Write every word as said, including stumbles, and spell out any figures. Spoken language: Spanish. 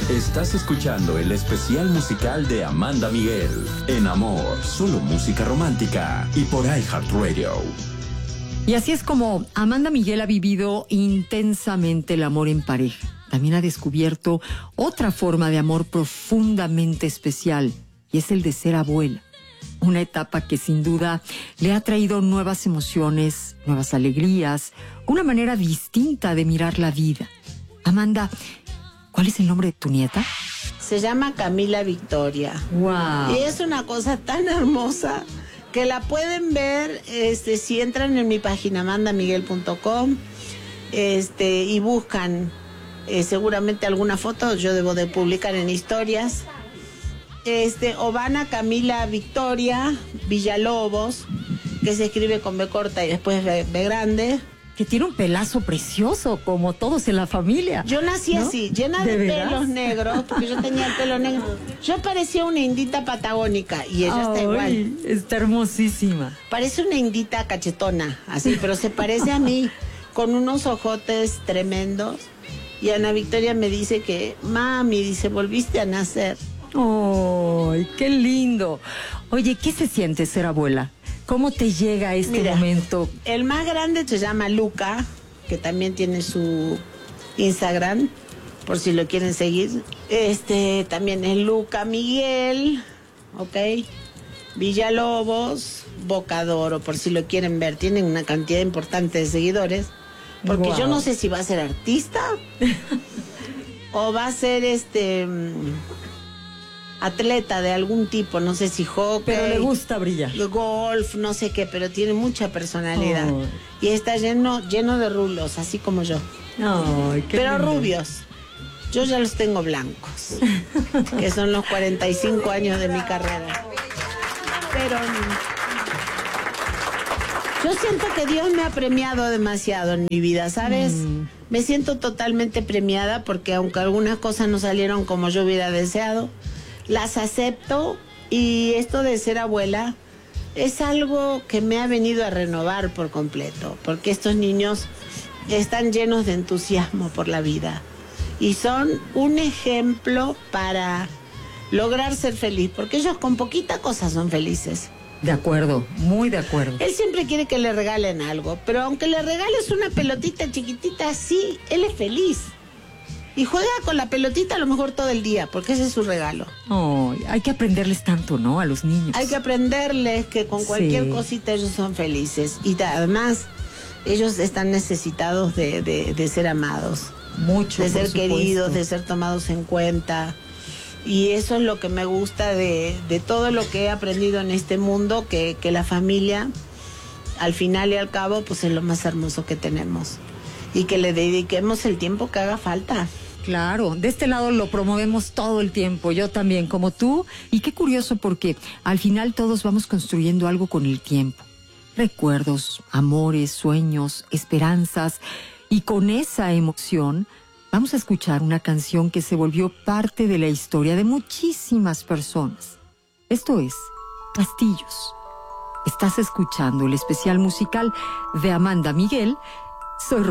Estás escuchando el especial musical de Amanda Miguel en Amor, solo música romántica y por iHeartRadio. Y así es como Amanda Miguel ha vivido intensamente el amor en pareja. También ha descubierto otra forma de amor profundamente especial, y es el de ser abuela. Una etapa que sin duda le ha traído nuevas emociones, nuevas alegrías, una manera distinta de mirar la vida. Amanda, ¿cuál es el nombre de tu nieta? Se llama Camila Victoria. Wow. Y es una cosa tan hermosa que la pueden ver este, si entran en mi página amanda miguel punto com este, y buscan eh, seguramente alguna foto, yo debo de publicar en historias. Este, o van a Camila Victoria Villalobos, que se escribe con B corta y después B, B grande. Que tiene un pelazo precioso, como todos en la familia. Yo nací, ¿no?, así, llena de, ¿De pelos negros, porque yo tenía el pelo negro. Yo parecía una indita patagónica y ella Ay, está igual. Está hermosísima. Parece una indita cachetona, así, pero se parece a mí, con unos ojotes tremendos. Y Ana Victoria me dice que, mami, dice, volviste a nacer. ¡Ay, qué lindo! Oye, ¿qué se siente ser abuela? ¿Cómo te llega este Mira, momento? El más grande se llama Luca, que también tiene su Instagram, por si lo quieren seguir. Este también es Luca Miguel, ¿ok? Villalobos, Bocadoro, por si lo quieren ver. Tienen una cantidad importante de seguidores. Porque wow. Yo no sé si va a ser artista o va a ser este... atleta de algún tipo, no sé si hockey. Pero le gusta brillar. Golf, no sé qué, pero tiene mucha personalidad. Oh. Y está lleno, lleno de rulos, así como yo. Ay, qué pero lindo. Rubios. Yo ya los tengo blancos, que son los cuarenta y cinco años de mi carrera. Pero yo siento que Dios me ha premiado demasiado en mi vida, ¿sabes? Mm. Me siento totalmente premiada porque aunque algunas cosas no salieron como yo hubiera deseado, las acepto, y esto de ser abuela es algo que me ha venido a renovar por completo, porque estos niños están llenos de entusiasmo por la vida y son un ejemplo para lograr ser feliz, porque ellos con poquita cosa son felices. De acuerdo, muy de acuerdo. Él siempre quiere que le regalen algo, pero aunque le regales una pelotita chiquitita así, él es feliz. Y juega con la pelotita a lo mejor todo el día, porque ese es su regalo. Oh, hay que aprenderles tanto, ¿no? A los niños. Hay que aprenderles que con cualquier sí. cosita ellos son felices. Y además, ellos están necesitados de, de, de ser amados. Mucho, de ser por queridos, supuesto. de ser tomados en cuenta. Y eso es lo que me gusta de, de todo lo que he aprendido en este mundo, que, que la familia, al final y al cabo, pues es lo más hermoso que tenemos. Y que le dediquemos el tiempo que haga falta. Claro, de este lado lo promovemos todo el tiempo, yo también, como tú. Y qué curioso, porque al final todos vamos construyendo algo con el tiempo. Recuerdos, amores, sueños, esperanzas. Y con esa emoción vamos a escuchar una canción que se volvió parte de la historia de muchísimas personas. Esto es Castillos. Estás escuchando el especial musical de Amanda Miguel. Soy